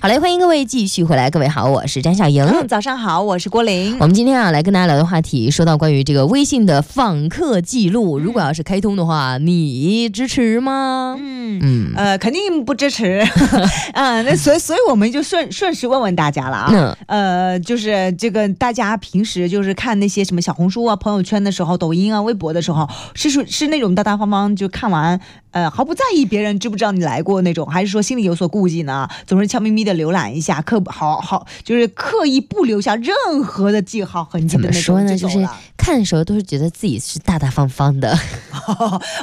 好嘞，欢迎各位继续回来。各位好，我是张小莹。 早上好，我是郭玲。 我们今天来跟大家聊的话题，说到关于这个微信的访客记录，如果要是开通的话，你支持吗？ 肯定不支持。那所以我们就顺势问问大家了啊。就是这个大家平时就是看那些什么小红书啊、朋友圈的时候、抖音啊、微博的时候，是那种大大方方就看完毫不在意别人知不知道你来过那种，还是说心里有所顾忌呢？总是悄咪咪的浏览一下，就是刻意不留下任何的记号痕迹的那种。 怎么说呢？就是看的时候都是觉得自己是大大方方的。